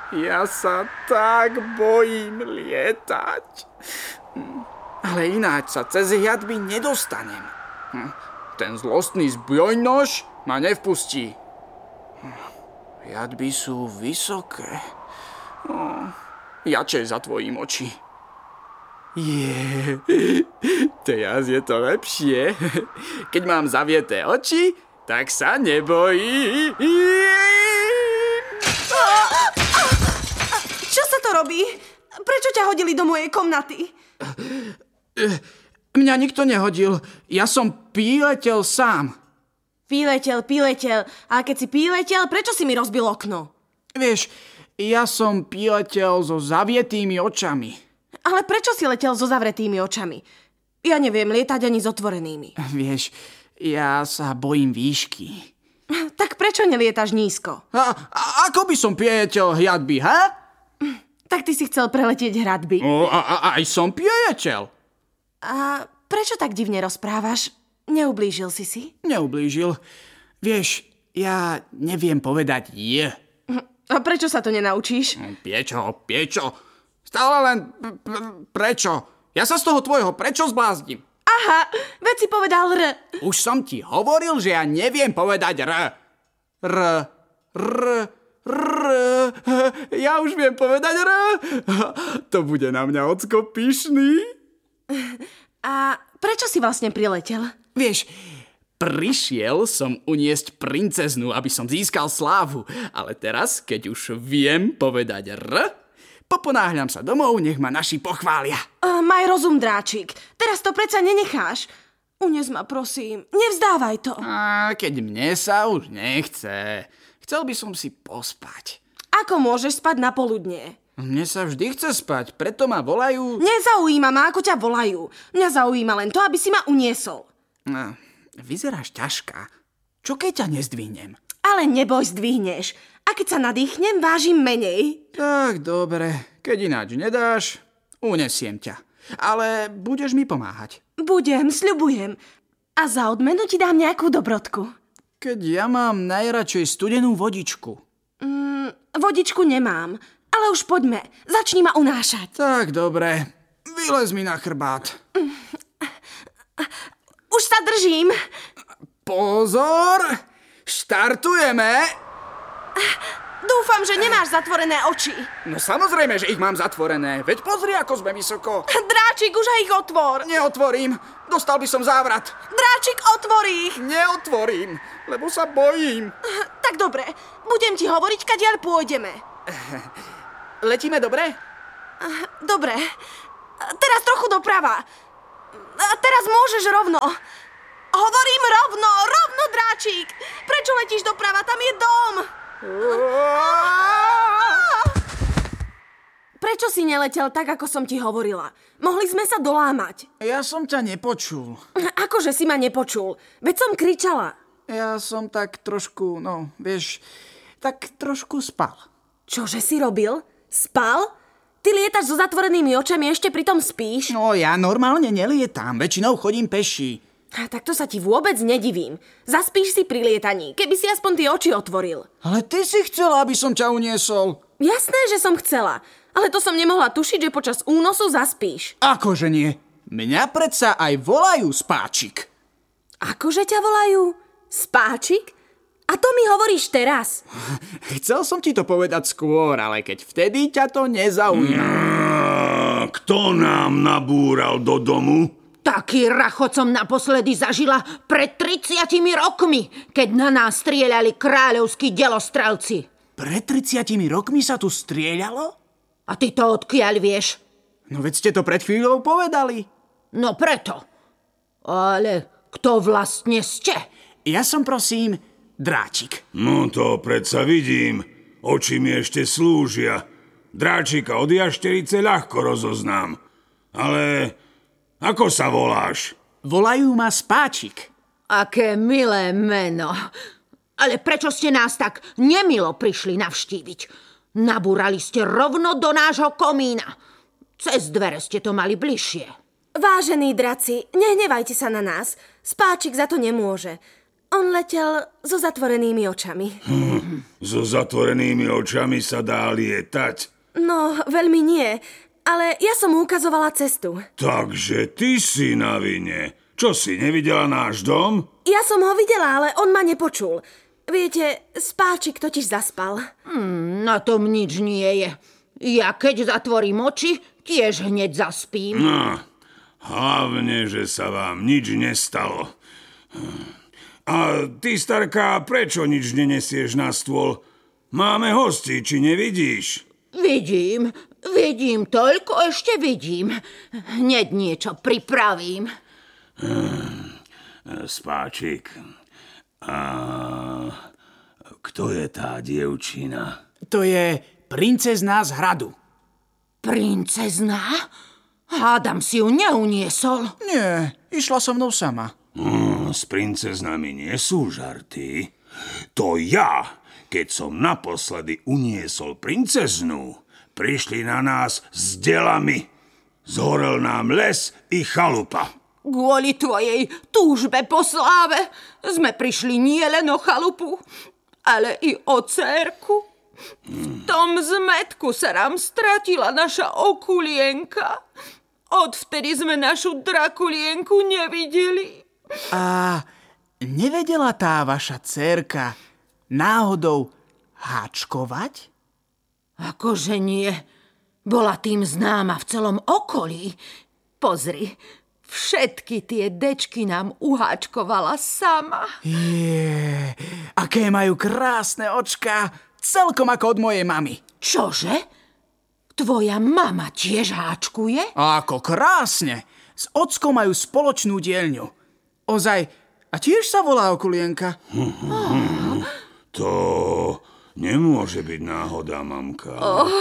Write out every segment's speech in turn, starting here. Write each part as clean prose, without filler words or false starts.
Ja sa tak bojím lietať. Ale ináč sa cez hľadby nedostanem. Ten zlostný zbrojnož ma nevpustí. Hľadby sú vysoké. Jačej zatvojím oči. Teraz je to lepšie. Keď mám zavieté oči, tak sa nebojím. Čo sa to robí? Prečo ťa hodili do mojej komnaty? Mňa nikto nehodil. Ja som priletel sám. Priletel. A keď si priletel, prečo si mi rozbil okno? Vieš, ja som priletel so zavietými očami. Ale prečo si letel so zavretými očami? Ja neviem lietať ani s otvorenými. Vieš, ja sa bojím výšky. Tak prečo nelietaš nízko? Ako by som priletel hľadby, ha? Tak ty si chcel preletieť hradby. Aj som priletel. A prečo tak divne rozprávaš? Neublížil si si? Neublížil. Vieš, ja neviem povedať je. A prečo sa to nenaučíš? Piečo. Stále len prečo. Ja sa z toho tvojho prečo zblázním. Aha, veď si povedal R. Už som ti hovoril, že ja neviem povedať R. Ja už viem povedať R. To bude na mňa ocko pyšný. A prečo si vlastne priletel? Vieš, prišiel som uniesť princeznu, aby som získal slávu. Ale teraz, keď už viem povedať R, poponáhľam sa domov, nech ma naši pochvália. Maj rozum, dráčik. Teraz to predsa nenecháš. Unies ma, prosím. Nevzdávaj to. A keď mne sa už nechce. Chcel by som si pospať. Ako môžeš spať na poludnie? Mne sa vždy chce spať, preto ma volajú... Nezaujíma ma, ako ťa volajú. Mňa zaujíma len to, aby si ma uniesol. Vyzeráš ťažká. Čo keď ťa nezdvihnem? Ale neboj, zdvihneš. A keď sa nadýchnem, vážim menej. Tak, dobre. Keď ináč nedáš, unesiem ťa. Ale budeš mi pomáhať. Budem, sľubujem. A za odmenu ti dám nejakú dobrotku. Keď ja mám najradšej studenú vodičku. Vodičku nemám. Ale už poďme. Začni ma unášať. Tak, dobre. Vylez mi na chrbát. Už sa držím. Pozor! Štartujeme! Dúfam, že nemáš zatvorené oči. No samozrejme, že ich mám zatvorené. Veď pozri, ako sme vysoko. Dráčik, už aj ich otvor. Neotvorím. Dostal by som závrat. Dráčik, otvor ich. Neotvorím, lebo sa bojím. Tak dobre. Budem ti hovoriť, kadiaľ pôjdeme. Letíme dobre? Dobre. Teraz trochu doprava. Teraz môžeš rovno. Hovorím rovno, dráčik. Prečo letíš doprava? Tam je dom. Prečo si neletel tak, ako som ti hovorila? Mohli sme sa dolámať. Ja som ťa nepočul. Akože si ma nepočul? Veď som kričala. Ja som tak trošku, tak trošku spal. Čože si robil? Spal? Ty lietaš so zatvorenými očami, ešte pritom spíš? No, ja normálne nelietam, väčšinou chodím peši. Tak to sa ti vôbec nedivím. Zaspíš si pri lietaní, keby si aspoň tie oči otvoril. Ale ty si chcela, aby som ťa uniesol. Jasné, že som chcela, ale to som nemohla tušiť, že počas únosu zaspíš. Akože nie? Mňa predsa aj volajú Spáčik. Akože ťa volajú? Spáčik? A to mi hovoríš teraz? Chcel som ti to povedať skôr, ale keď vtedy ťa to nezaujíma. Kto nám nabúral do domu? Taký rachot som naposledy zažila pred 30 rokmi, keď na nás strieľali kráľovskí delostrelci. Pred 30 rokmi sa tu strieľalo? A ty to odkiaľ vieš? No veď ste to pred chvíľou povedali. No preto. Ale kto vlastne ste? Ja som, prosím, Dráčik. No to predsa vidím. Oči mi ešte slúžia. Dráčika od jašterice ľahko rozoznám. Ale ako sa voláš? Volajú ma Spáčik. Aké milé meno. Ale prečo ste nás tak nemilo prišli navštíviť? Nabúrali ste rovno do nášho komína. Cez dvere ste to mali bližšie. Vážení draci, nehnevajte sa na nás. Spáčik za to nemôže. On letel so zatvorenými očami. So zatvorenými očami sa dá lietať. No, veľmi nie, ale ja som mu ukazovala cestu. Takže ty si na vine. Čo si, nevidela náš dom? Ja som ho videla, ale on ma nepočul. Viete, spáčik totiž zaspal. Na tom nič nie je. Ja keď zatvorím oči, tiež hneď zaspím. No, hlavne, že sa vám nič nestalo. A ty, starka, prečo nič nenesieš na stôl? Máme hostí, či nevidíš? Vidím, toľko ešte vidím. Hneď niečo pripravím. Spáčik, a kto je tá dievčina? To je princezná z hradu. Princezná? Hádam si ju neuniesol. Nie, išla so mnou sama. S princeznami nie sú žarty. To ja, keď som naposledy uniesol princeznu, prišli na nás s delami. Zhorel nám les i chalupa. Kvôli tvojej túžbe po sláve sme prišli nielen o chalupu, ale i o dcérku. V tom zmetku sa nám stratila naša okulienka. Odvtedy sme našu drakulienku nevideli. A nevedela tá vaša dcérka náhodou háčkovať? Akože nie. Bola tým známa v celom okolí. Pozri, všetky tie dečky nám uháčkovala sama. Aké majú krásne očká, celkom ako od mojej mamy. Čože? Tvoja mama tiež háčkuje? Ako krásne. S ockom majú spoločnú dielňu. Ozaj, a tiež sa volá okulienka? To nemôže byť náhoda, mamka.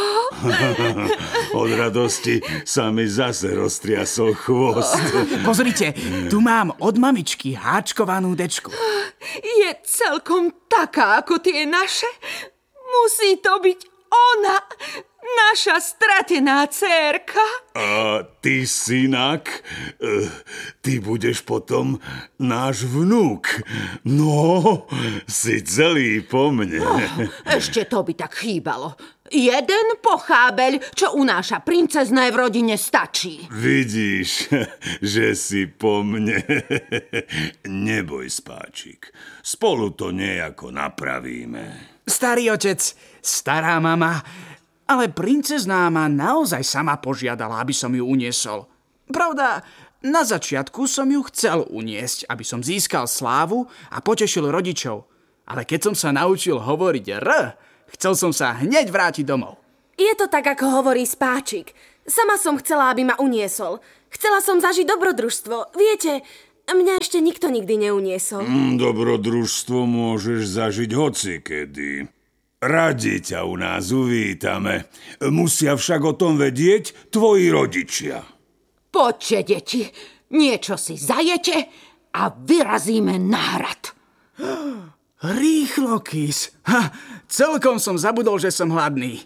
Od radosti sa mi zase roztriasol chvost. Pozrite, tu mám od mamičky háčkovanú dečku. Je celkom taká ako tie naše? Musí to byť ona, naša stratená dcérka. A ty, synak, ty budeš potom náš vnúk. No, si celý po mne. Ešte to by tak chýbalo. Jeden pochábeľ, čo unáša princezné v rodine, stačí. Vidíš, že si po mne. Neboj, spáčik. Spolu to nejako napravíme. Starý otec, stará mama, ale princezná ma naozaj sama požiadala, aby som ju uniesol. Pravda, na začiatku som ju chcel uniesť, aby som získal slávu a potešil rodičov. Ale keď som sa naučil hovoriť R, chcel som sa hneď vrátiť domov. Je to tak, ako hovorí spáčik. Sama som chcela, aby ma uniesol. Chcela som zažiť dobrodružstvo. Viete, mňa ešte nikto nikdy neuniesol. Dobrodružstvo môžeš zažiť hocikedy. Radi ťa u nás uvítame. Musia však o tom vedieť tvoji rodičia. Poďte, deti, niečo si zajete a vyrazíme na hrad. Rýchlo, Kis. Celkom som zabudol, že som hladný.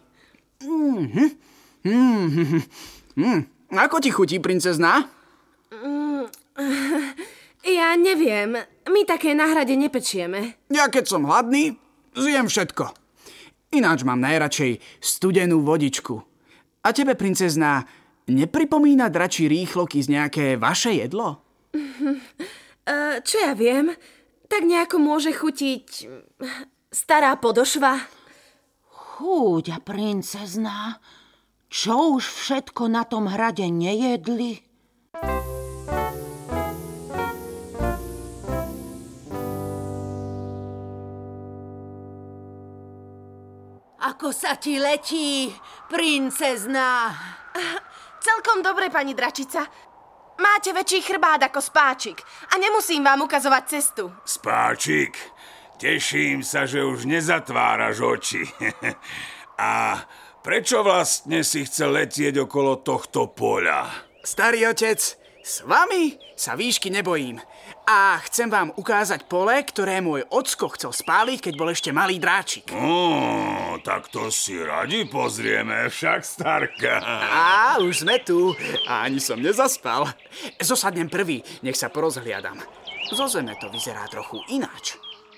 Ako ti chutí, princezná? Ja neviem, my také na hrade nepečieme. Ja keď som hladný, zjem všetko. Ináč mám najradšej studenú vodičku. A tebe, princezná, nepripomína dračí rýchloky z nejaké vaše jedlo? Čo ja viem, tak nejako môže chutiť stará podošva. Chúďa, princezná, čo už všetko na tom hrade nejedli? Ako sa ti letí, princezná? Celkom dobre, pani dračica. Máte väčší chrbát ako spáčik a nemusím vám ukazovať cestu. Spáčik, teším sa, že už nezatváraš oči. A prečo vlastne si chcel letieť okolo tohto poľa? Starý otec, s vami sa výšky nebojím. A chcem vám ukázať pole, ktoré môj ocko chcel spáliť, keď bol ešte malý dráčik. Tak to si radi pozrieme, však, starka. Á, už sme tu. A ani som nezaspal. Zosadnem prvý, nech sa porozhliadam. Zo zeme to vyzerá trochu ináč.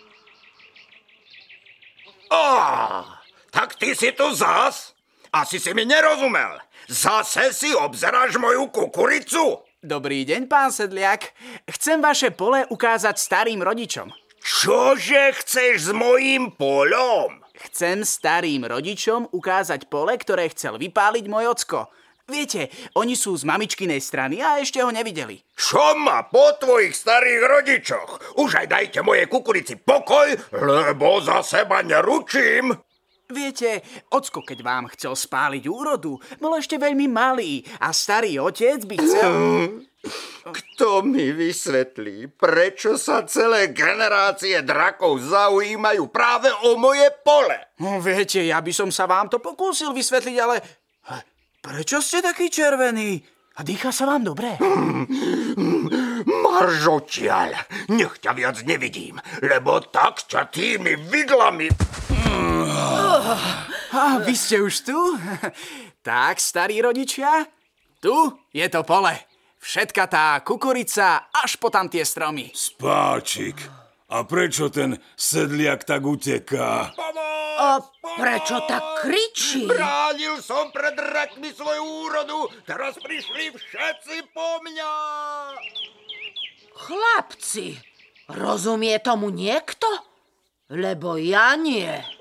Tak ty si tu zas? Asi si mi nerozumel. Zase si obzeráš moju kukuricu? Dobrý deň, pán Sedliak. Chcem vaše pole ukázať starým rodičom. Čože chceš s mojím polom? Chcem starým rodičom ukázať pole, ktoré chcel vypáliť môj ocko. Viete, oni sú z mamičkinej strany a ešte ho nevideli. Čo ma po tvojich starých rodičoch? Už aj dajte mojej kukurici pokoj, lebo za seba neručím. Viete, ocko, keď vám chcel spáliť úrodu, bol ešte veľmi malý a starý otec by chcel... Kto mi vysvetlí, prečo sa celé generácie drakov zaujímajú práve o moje pole? Viete, ja by som sa vám to pokúsil vysvetliť, ale... Prečo ste taký červený? A dýcha sa vám dobre? Marž odtiaľ, nech ťa viac nevidím, lebo tak ťa tými vidlami... A vy ste už tu? Tak, starí rodičia, tu je to pole. Všetka tá kukurica až po tam tie stromy. Spáčik, a prečo ten sedliak tak uteká? A prečo tak kričí? Bránil som pred drakmi svoju úrodu, teraz prišli všetci po mňa. Chlapci, rozumie tomu niekto? Lebo ja nie.